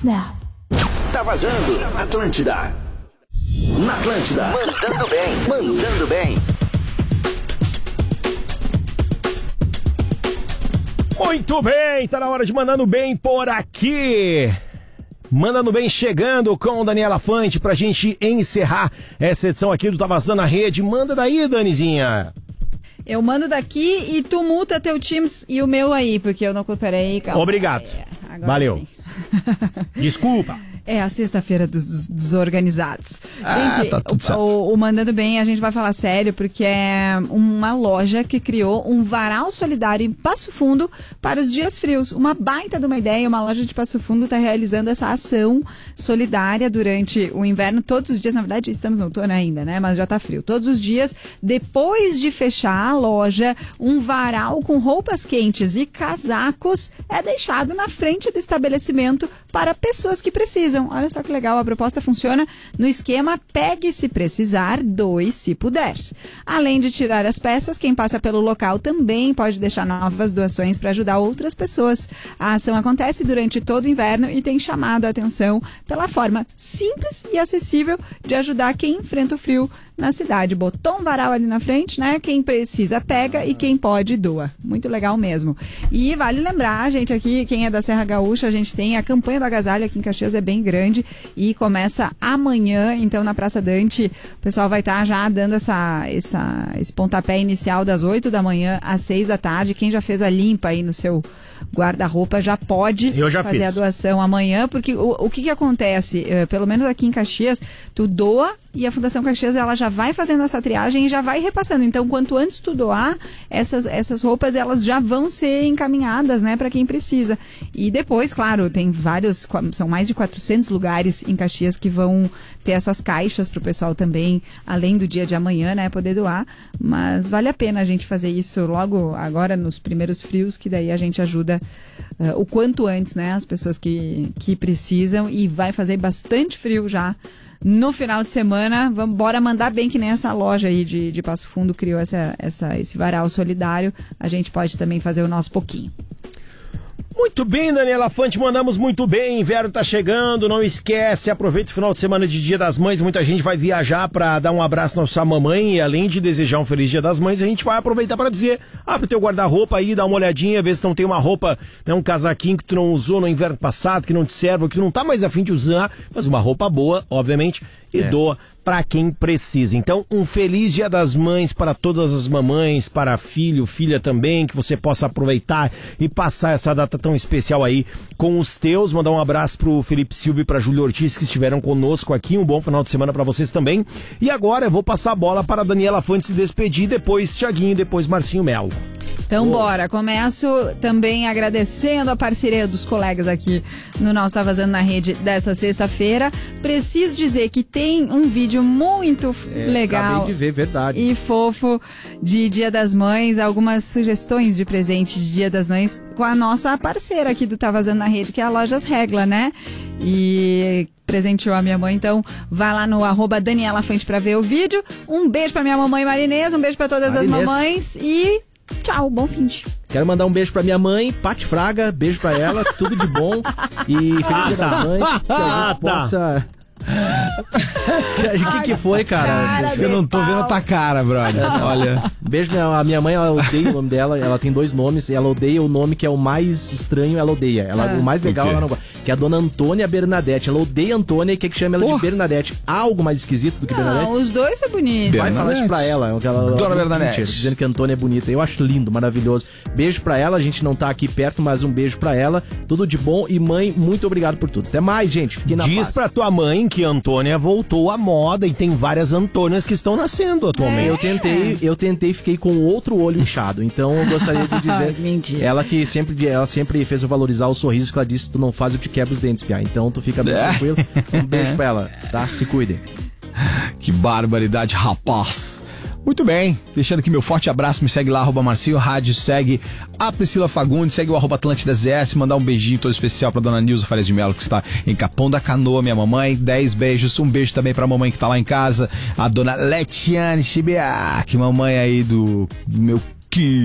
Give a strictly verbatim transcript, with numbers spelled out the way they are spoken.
Snap. Tá vazando. Atlântida. Na Atlântida. Mandando bem. Mandando bem. Muito bem, tá na hora de Mandando Bem por aqui. Mandando Bem chegando com Daniela Fante pra gente encerrar essa edição aqui do Tá Vazando na Rede. Manda daí, Danizinha. Eu mando daqui e tu multa teu time e o meu aí, porque eu não cooperei. Calma. Obrigado. É, Valeu. Sim. Desculpa. É a sexta-feira dos, dos desorganizados. Ah, gente, tá tudo o, certo. o, o Mandando Bem, a gente vai falar sério, porque é uma loja que criou um varal solidário em Passo Fundo para os dias frios. Uma baita de uma ideia, uma loja de Passo Fundo está realizando essa ação solidária durante o inverno, todos os dias. Na verdade, estamos no outono ainda, né? Mas já tá frio. Todos os dias, depois de fechar a loja, um varal com roupas quentes e casacos é deixado na frente do estabelecimento para pessoas que precisam. Olha só que legal, a proposta funciona no esquema pegue se precisar, doe se puder. Além de tirar as peças, quem passa pelo local também pode deixar novas doações para ajudar outras pessoas. A ação acontece durante todo o inverno e tem chamado a atenção pela forma simples e acessível de ajudar quem enfrenta o frio na cidade. Botou um varal ali na frente, né? Quem precisa pega e quem pode doa. Muito legal mesmo. E vale lembrar, gente, aqui, quem é da Serra Gaúcha, a gente tem a campanha do agasalho aqui em Caxias, é bem grande e começa amanhã, então na Praça Dante o pessoal vai estar tá já dando essa, essa, esse pontapé inicial das oito da manhã às seis da tarde. Quem já fez a limpa aí no seu guarda-roupa já pode Eu já fazer fiz. a doação amanhã, porque o, o que que acontece, uh, pelo menos aqui em Caxias, tu doa e a Fundação Caxias ela já vai fazendo essa triagem e já vai repassando. Então, quanto antes tu doar, essas, essas roupas elas já vão ser encaminhadas, né, para quem precisa. E depois, claro, tem vários, são mais de quatrocentos lugares em Caxias que vão ter essas caixas pro pessoal também, além do dia de amanhã, né, poder doar. Mas vale a pena a gente fazer isso logo agora nos primeiros frios, que daí a gente ajuda Uh, o quanto antes, né, as pessoas que, que precisam, e vai fazer bastante frio já no final de semana. Vamos bora mandar bem, que nem essa loja aí de, de Passo Fundo criou essa, essa, esse varal solidário. A gente pode também fazer o nosso pouquinho. Muito bem, Daniela Fante, mandamos muito bem. Inverno tá chegando, não esquece, aproveita o final de semana de Dia das Mães. Muita gente vai viajar pra dar um abraço na sua mamãe, e além de desejar um feliz Dia das Mães, a gente vai aproveitar pra dizer: abre o teu guarda-roupa aí, dá uma olhadinha, vê se não tem uma roupa, né, um casaquinho que tu não usou no inverno passado, que não te serve, que tu não tá mais a fim de usar, mas uma roupa boa, obviamente, e é. doa para quem precisa. Então, um feliz Dia das Mães para todas as mamães, para filho, filha também, que você possa aproveitar e passar essa data tão especial aí com os teus. Mandar um abraço pro Felipe Silva e pra Júlia Ortiz, que estiveram conosco aqui. Um bom final de semana para vocês também. E agora eu vou passar a bola para a Daniela Fante se despedir, depois Thiaguinho, depois Marcinho Melo. Então, oh. bora. Começo também agradecendo a parceria dos colegas aqui no nosso Tá Vazando na Rede dessa sexta-feira. Preciso dizer que tem um vídeo muito é, legal. Acabei de ver, verdade. E fofo de Dia das Mães, algumas sugestões de presente de Dia das Mães com a nossa parceira aqui do Tá Vazando na Rede, que é a Lojas Regla, né? E presenteou a minha mãe, então vai lá no arroba Daniela Fante pra ver o vídeo. Um beijo pra minha mamãe Marinês, um beijo pra todas Marinês. as mamães e tchau, bom fim de. Quero mandar um beijo pra minha mãe, Pati Fraga, beijo pra ela, tudo de bom e feliz Dia das Mães, que a gente possa... O que que foi, cara? Cara, Eu não tô vendo a tua cara, brother. Olha. Beijo, minha, a minha mãe, ela odeia o nome dela. Ela tem dois nomes e ela odeia o nome que é o mais estranho, ela odeia. Ela, ah, o mais legal ela não gosta, que é a dona Antônia Bernadette. Ela odeia a Antônia e quer que chame ela oh. de Bernadette. Há algo mais esquisito do que não, Bernadette? Os dois são bonitos. Vai falar isso pra ela. ela Dona Bernadette. Mentira, dizendo que a Antônia é bonita. Eu acho lindo, maravilhoso. Beijo pra ela. A gente não tá aqui perto, mas um beijo pra ela. Tudo de bom. E mãe, muito obrigado por tudo. Até mais, gente. Fiquem na Diz paz. pra tua mãe que a Antônia voltou à moda e tem várias Antônias que estão nascendo atualmente. É. Eu tentei, eu tentei, fiquei com outro olho inchado. Então eu gostaria de dizer, Mentira. ela que sempre, ela sempre fez eu valorizar os sorrisos que ela disse: tu não faz, eu te quebro os dentes, piá. Então tu fica bem tranquilo. Um beijo pra ela, tá? Se cuidem. Que barbaridade, rapaz. Muito bem, deixando aqui meu forte abraço, me segue lá, arroba Marcinho Rádio, segue a Priscila Fagundes, segue o arroba Atlântida Z S, mandar um beijinho todo especial pra dona Nilza Farias de Melo, que está em Capão da Canoa, minha mamãe, dez beijos, um beijo também pra mamãe que tá lá em casa, a dona Letiane Chibiac, mamãe aí do, do meu que